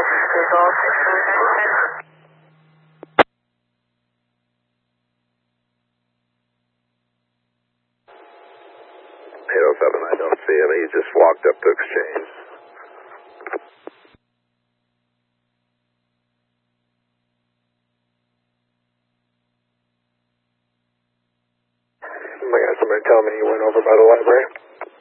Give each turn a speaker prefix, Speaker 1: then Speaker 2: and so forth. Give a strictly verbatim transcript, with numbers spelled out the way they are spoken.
Speaker 1: eight oh seven, I don't see him. He just walked up to exchange. I got somebody telling me he went over by the library.